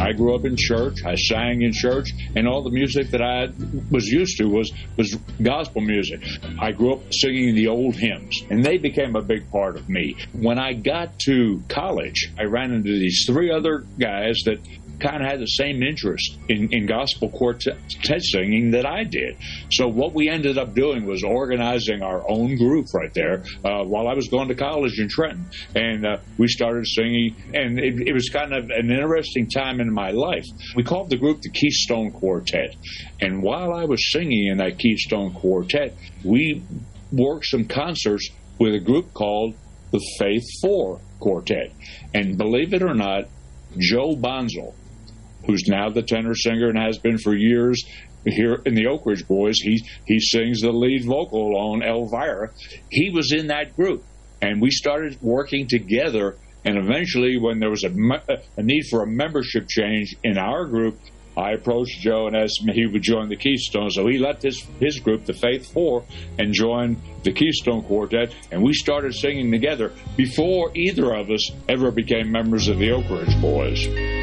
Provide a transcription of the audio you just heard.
I grew up in church. I sang in church, and all the music that I was used to was gospel music. I grew up singing the old hymns, and they became a big part of me. When I got to college, I ran into these three other guys that kind of had the same interest in gospel quartet singing that I did. So what we ended up doing was organizing our own group right there while I was going to college in Trenton. And we started singing, and it was kind of an interesting time in my life. We called the group the Keystone Quartet. And while I was singing in that Keystone Quartet, we worked some concerts with a group called the Faith 4 Quartet. And believe it or not, Joe Bonzel, who's now the tenor singer and has been for years here in the Oak Ridge Boys, he sings the lead vocal on Elvira. He was in that group, and we started working together. And eventually, when there was a need for a membership change in our group, I approached Joe and asked him if he would join the Keystone. So he left his group, the Faith 4, and joined the Keystone Quartet, and we started singing together before either of us ever became members of the Oak Ridge Boys.